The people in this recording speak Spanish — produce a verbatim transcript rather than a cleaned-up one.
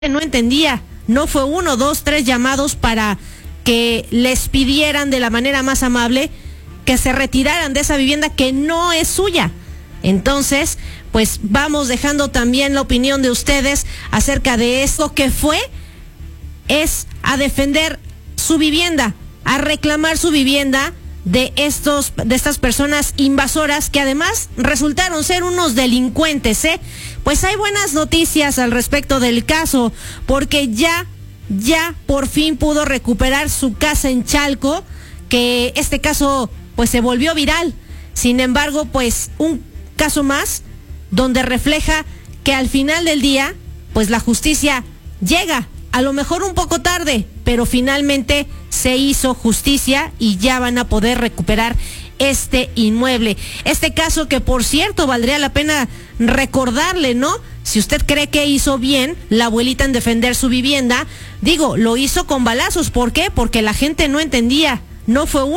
no entendía, no fue uno, dos, tres llamados para que les pidieran de la manera más amable que se retiraran de esa vivienda que no es suya. Entonces, pues vamos dejando también la opinión de ustedes acerca de esto que fue, es a defender su vivienda, a reclamar su vivienda de estos, de estas personas invasoras que además resultaron ser unos delincuentes, ¿eh? Pues hay buenas noticias al respecto del caso, porque ya, ya por fin pudo recuperar su casa en Chalco, que este caso pues se volvió viral. Sin embargo, pues un caso más donde refleja que al final del día, pues la justicia llega, a lo mejor un poco tarde, pero finalmente se hizo justicia y ya van a poder recuperar este inmueble. Este caso que, por cierto, valdría la pena recordarle, ¿no? Si usted cree que hizo bien la abuelita en defender su vivienda, digo, lo hizo con balazos. ¿Por qué? Porque la gente no entendía. No fue